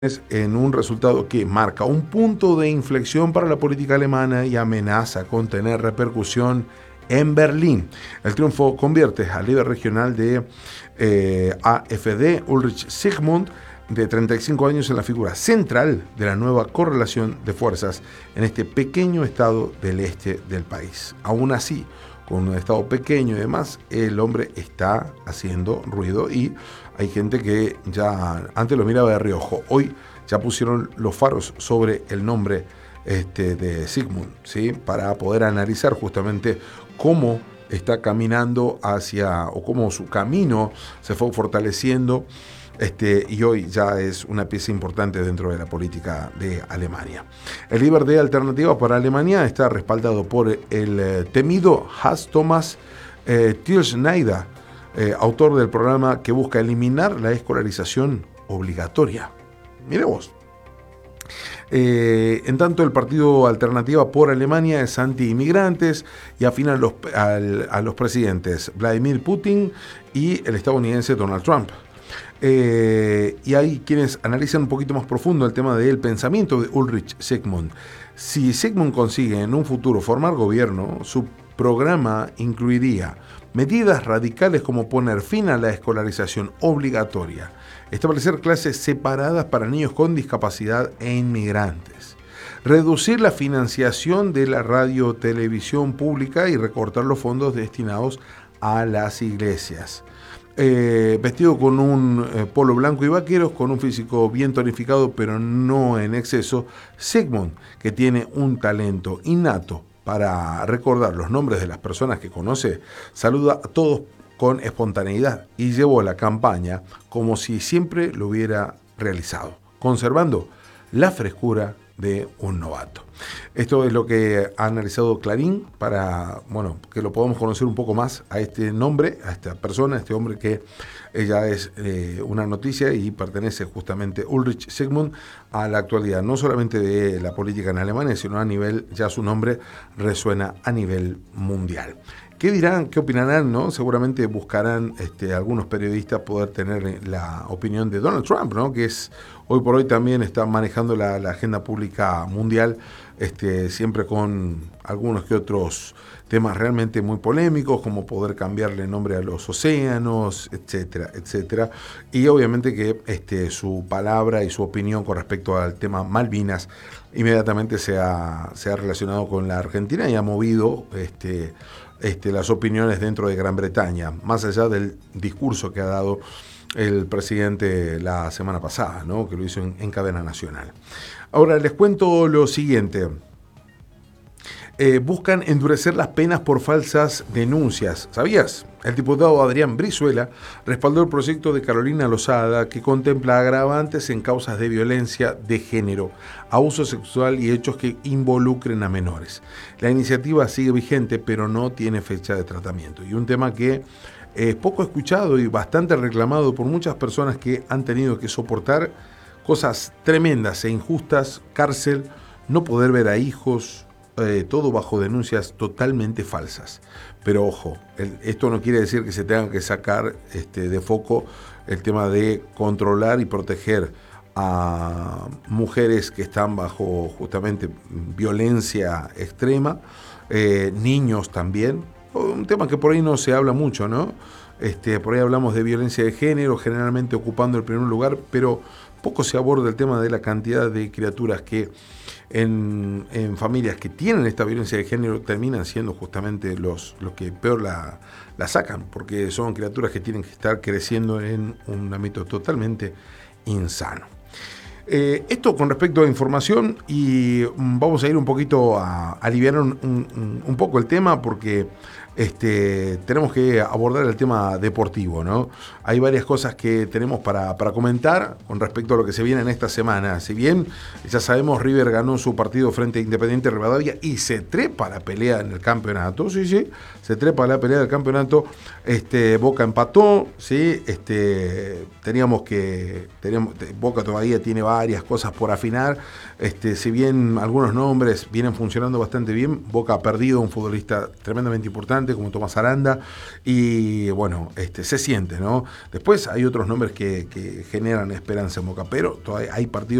en un resultado que marca un punto de inflexión para la política alemana y amenaza con tener repercusión en Berlín. El triunfo convierte al líder regional de AfD, Ulrich Zygmunt, de 35 años, en la figura central de la nueva correlación de fuerzas en este pequeño estado del este del país. Aún así, con un estado pequeño y demás, el hombre está haciendo ruido y hay gente que ya antes lo miraba de reojo. Hoy ya pusieron los faros sobre el nombre de Zygmunt, ¿sí? Para poder analizar justamente cómo está caminando hacia, o cómo su camino se fue fortaleciendo, y hoy ya es una pieza importante dentro de la política de Alemania. El líder de Alternativa para Alemania está respaldado por el temido Hans-Thomas Thiel-Schneider, autor del programa que busca eliminar la escolarización obligatoria. Mire vos. En tanto, el partido Alternativa por Alemania es anti-inmigrantes y afina a los presidentes Vladimir Putin y el estadounidense Donald Trump. Y hay quienes analizan un poquito más profundo el tema del pensamiento de Ulrich Zygmunt. Si Zygmunt consigue en un futuro formar gobierno, su programa incluiría medidas radicales como poner fin a la escolarización obligatoria, establecer clases separadas para niños con discapacidad e inmigrantes, reducir la financiación de la radio-televisión pública y recortar los fondos destinados a las iglesias. Vestido con un polo blanco y vaqueros, con un físico bien tonificado pero no en exceso, Zygmunt, que tiene un talento innato para recordar los nombres de las personas que conoce, saluda a todos con espontaneidad y llevó la campaña como si siempre lo hubiera realizado, conservando la frescura de un novato. Esto es lo que ha analizado Clarín para, que lo podamos conocer un poco más a este nombre, a esta persona, a este hombre que ya es una noticia y pertenece justamente Ulrich Zygmunt a la actualidad, no solamente de la política en Alemania, sino a nivel, ya su nombre resuena a nivel mundial. ¿Qué dirán, qué opinarán, no? Seguramente buscarán algunos periodistas poder tener la opinión de Donald Trump, ¿no? Que es hoy por hoy también está manejando la agenda pública mundial, siempre con algunos que otros temas realmente muy polémicos, como poder cambiarle nombre a los océanos, etcétera, etcétera. Y obviamente que su palabra y su opinión con respecto al tema Malvinas inmediatamente se ha relacionado con la Argentina y ha movido las opiniones dentro de Gran Bretaña, más allá del discurso que ha dado el presidente la semana pasada, ¿no? Que lo hizo en cadena nacional. Ahora les cuento lo siguiente. Buscan endurecer las penas por falsas denuncias. ¿Sabías? El diputado Adrián Brizuela respaldó el proyecto de Carolina Lozada que contempla agravantes en causas de violencia de género, abuso sexual y hechos que involucren a menores. La iniciativa sigue vigente, pero no tiene fecha de tratamiento. Y un tema que es poco escuchado y bastante reclamado por muchas personas que han tenido que soportar cosas tremendas e injustas, cárcel, no poder ver a hijos, todo bajo denuncias totalmente falsas. Pero ojo, esto no quiere decir que se tenga que sacar de foco el tema de controlar y proteger a mujeres que están bajo justamente violencia extrema, niños también, un tema que por ahí no se habla mucho, ¿no? Por ahí hablamos de violencia de género, generalmente ocupando el primer lugar, pero poco se aborda el tema de la cantidad de criaturas que en familias que tienen esta violencia de género terminan siendo justamente los que peor la sacan, porque son criaturas que tienen que estar creciendo en un ámbito totalmente insano. Esto con respecto a información, y vamos a ir un poquito a aliviar un poco el tema, porque tenemos que abordar el tema deportivo, ¿no? Hay varias cosas que tenemos para comentar con respecto a lo que se viene en esta semana. Si bien ya sabemos, River ganó su partido frente a Independiente Rivadavia y se trepa a la pelea en el campeonato, sí, se trepa a la pelea del campeonato. Boca empató, sí, Boca todavía tiene varias cosas por afinar. Si bien algunos nombres vienen funcionando bastante bien, Boca ha perdido un futbolista tremendamente importante. importante como Tomás Aranda, y bueno, se siente, ¿no? Después hay otros nombres que generan esperanza en Boca, pero todavía hay partidos